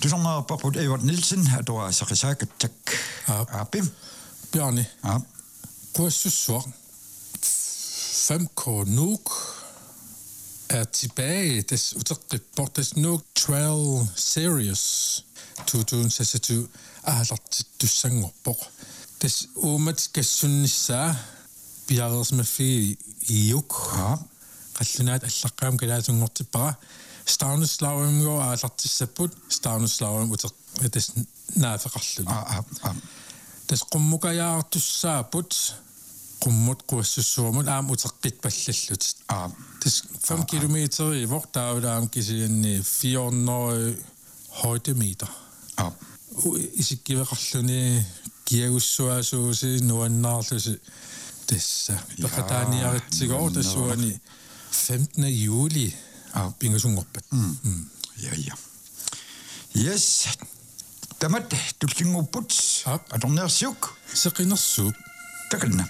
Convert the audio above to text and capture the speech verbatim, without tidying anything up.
Tusarnerparput Evert Nielsen atua saqisaqattak aapim Bjarne. Ja. Kursussuar fem K Nuuk er tilbage. Des uterqipper des Nuuk Trail Series to seventy-two ahalartittussangorpoq. Des uumat kassunnissaa piarersmaffi iuk. Ja. Qallunaat allaqqaam kalaasungortippara. Starnuslauamgo aalartissapput Starnuslauam uter des naafeqarluni. Ja, ja. Des qummukajaartussaaput qummut quassussuumut aam uteqqitpallallut. Ja. Des fem kilometer i vor taulaam kisianni four hundred højdemeter. Ja. Isikkiveqarluni kiagussuasuusi nuannaarlusi tassa peqataaniaritsigor tassuani femtende juli pingusungorpat. Mm. Ja, ja. Yes. Tamat tulsingupput atorneersiuk seqinersuup takalna.